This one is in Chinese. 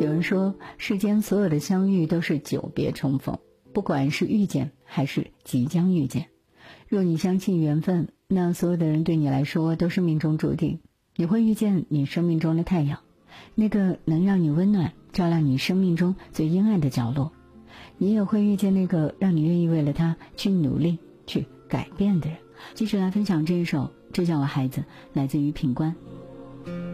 有人说，世间所有的相遇都是久别重逢，不管是遇见还是即将遇见。若你相信缘分，那所有的人对你来说都是命中注定。你会遇见你生命中的太阳，那个能让你温暖，照亮你生命中最阴暗的角落。你也会遇见那个让你愿意为了他去努力、去改变的人。继续来分享这一首《这叫我孩子》，来自于品冠。